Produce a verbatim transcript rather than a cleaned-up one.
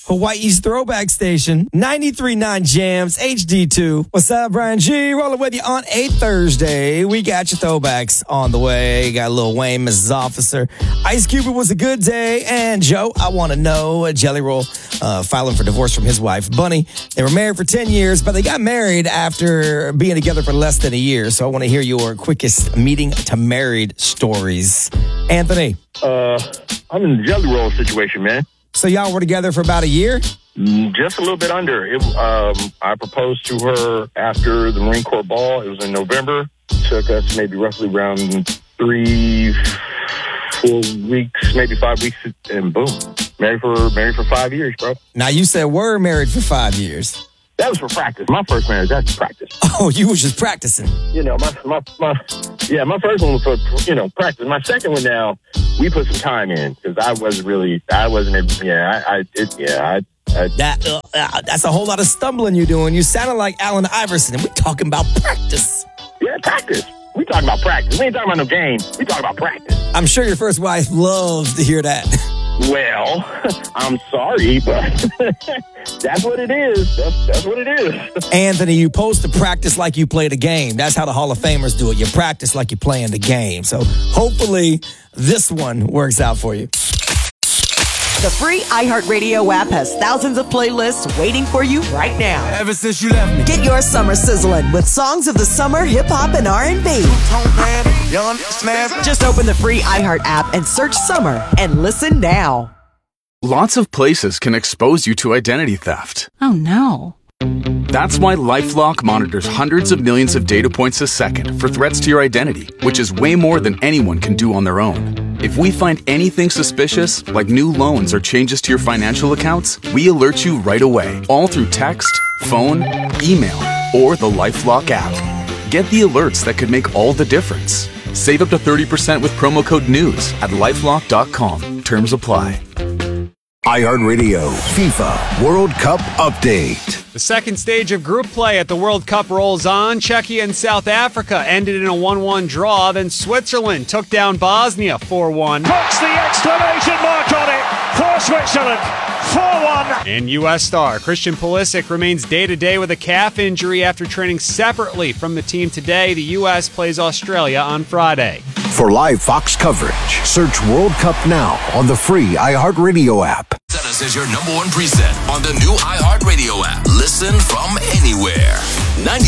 Hawaii's throwback station, ninety-three point nine Jams, H D two. What's up, Brian G? Rolling with you on a Thursday. We got your throwbacks on the way. Got Lil Wayne, Missus Officer. Ice Cube, it was a good day. And Joe, I want to know, Jelly Roll, uh, filing for divorce from his wife, Bunny. They were married for ten years, but they got married after being together for less than a year. So I want to hear your quickest meeting to married stories. Anthony. Uh, I'm in the Jelly Roll situation, man. So y'all were together for about a year? Just a little bit under. It, um, I proposed to her after the Marine Corps ball. It was in November. Took us maybe roughly around three, four weeks, maybe five weeks, and boom. Married for married for five years, bro. Now, you said we're married for five years. That was for practice. My first marriage, that's practice. Oh, you was just practicing. You know, my, my, my, yeah, my first one was for, you know, practice. My second one now, we put some time in because I wasn't really, I wasn't, yeah, I, I it, yeah, I, I that, uh, uh, that's a whole lot of stumbling you're doing. You sounded like Allen Iverson, and we're talking about practice. Yeah, practice. We talking about practice. We ain't talking about no game. We talking about practice. I'm sure your first wife loves to hear that. Well, I'm sorry, but that's what it is. That's, that's what it is. Anthony, you supposed to practice like you played a game. That's how the Hall of Famers do it. You practice like you're playing the game. So hopefully this one works out for you. The free iHeartRadio app has thousands of playlists waiting for you right now. Ever since you left me. Get your summer sizzling with songs of the summer, hip-hop, and R and B. Just open the free iHeart app and search summer and listen now. Lots of places can expose you to identity theft. Oh, no. That's why LifeLock monitors hundreds of millions of data points a second for threats to your identity, which is way more than anyone can do on their own. If we find anything suspicious, like new loans or changes to your financial accounts, we alert you right away, all through text, phone, email, or the LifeLock app. Get the alerts that could make all the difference. Save up to thirty percent with promo code NEWS at lifelock dot com. Terms apply. iHeartRadio FIFA World Cup Update. The second stage of group play at the World Cup rolls on. Czechia and South Africa ended in a one one draw. Then Switzerland took down Bosnia four one. Puts the exclamation mark on it for Switzerland. four one. And U S star Christian Pulisic remains day-to-day with a calf injury after training separately from the team today. The U S plays Australia on Friday. For live Fox coverage, search World Cup now on the free iHeartRadio app. Set us as your number one preset on the new iHeartRadio app. Listen from anywhere. ninety